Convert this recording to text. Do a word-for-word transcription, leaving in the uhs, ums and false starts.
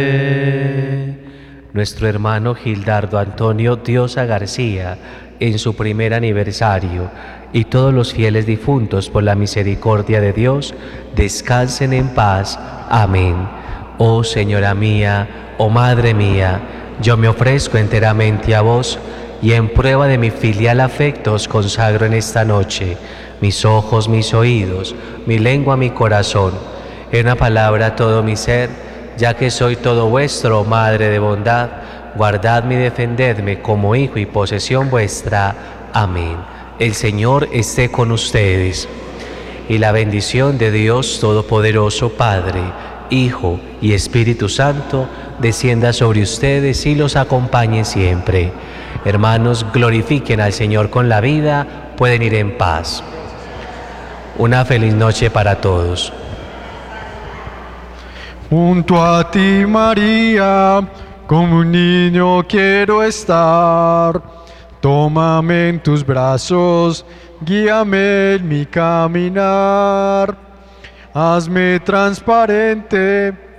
Nuestro hermano Gildardo Antonio Diosa García, en su primer aniversario, y todos los fieles difuntos por la misericordia de Dios, descansen en paz. Amén. Oh Señora mía, oh Madre mía, yo me ofrezco enteramente a vos, y en prueba de mi filial afecto os consagro en esta noche mis ojos, mis oídos, mi lengua, mi corazón, en una palabra todo mi ser, ya que soy todo vuestro, Madre de bondad, guardadme y defendedme como hijo y posesión vuestra. Amén. El Señor esté con ustedes, y la bendición de Dios Todopoderoso, Padre, Hijo y Espíritu Santo, descienda sobre ustedes y los acompañe siempre. Hermanos, glorifiquen al Señor con la vida, pueden ir en paz. Una feliz noche para todos. Junto a ti, María, como un niño quiero estar. Tómame en tus brazos, guíame en mi caminar. Hazme transparente